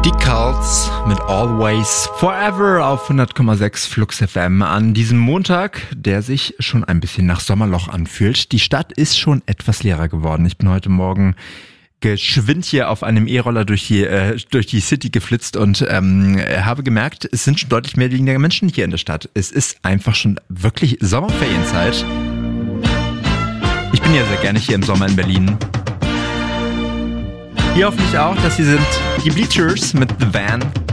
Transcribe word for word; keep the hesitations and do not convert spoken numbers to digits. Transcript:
Die Cults mit Always Forever auf hundert Komma sechs Flux F M an diesem Montag, der sich schon ein bisschen nach Sommerloch anfühlt. Die Stadt ist schon etwas leerer geworden. Ich bin heute Morgen geschwind hier auf einem E-Roller durch die äh, durch die City geflitzt und ähm, habe gemerkt, es sind schon deutlich mehr weniger Menschen hier in der Stadt. Es ist einfach schon wirklich Sommerferienzeit. Ich bin ja sehr gerne hier im Sommer in Berlin. Hier hoffe ich auch, dass sie sind die Bleachers mit The Van.